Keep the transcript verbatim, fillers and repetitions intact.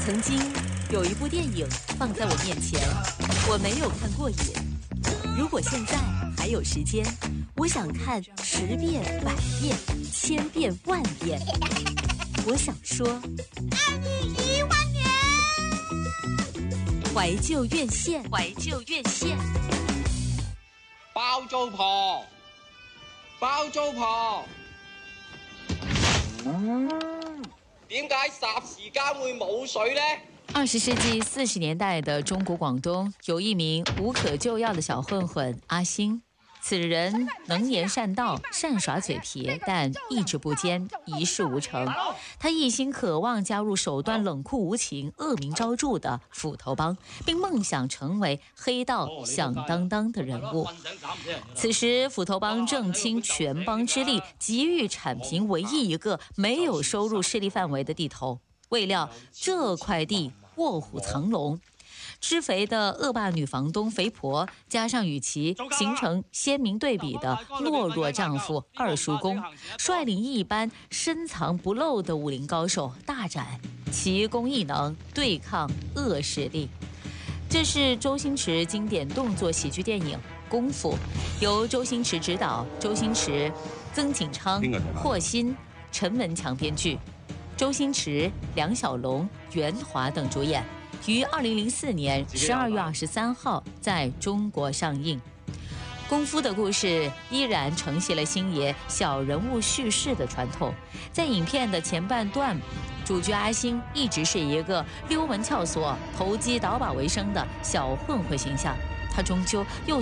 曾经有一部电影放在我面前，我没有看过瘾。如果现在还有时间，我想看十遍、百遍、千遍、万遍。我想说， 爱你一万年。 怀旧院线，怀旧院线。 包租婆，包租婆。點解霎時間會冇水呢？ 二十世纪四十年代的中国广东，有一名无可救药的小混混阿星。此人能言善道，善耍嘴皮，但意志不坚，一事无成。他一心渴望加入手段冷酷无情、恶名昭著的斧头帮，并梦想成为黑道响当当的人物。此时，斧头帮正倾全帮之力，急于铲平唯一一个没有收入势力范围的地头。未料这块地卧虎藏龙。吃肥的恶霸女房东肥婆，加上与其形成鲜明对比的懦弱丈夫二叔公，率领一班深藏不露的武林高手，大展奇功异能，对抗恶势力。这是周星驰经典动作喜剧电影《功夫》，由周星驰执导，周星驰、曾锦昌、霍心、陈文强编剧，周星驰、梁小龙、袁华等主演。于二零零四年十二月二十三号在中国上映。功夫的故事依然承袭了星爷小人物叙事的传统。在影片的前半段，主角阿星一直是一个溜门撬锁、投机倒把为生的小混混形象，他终究又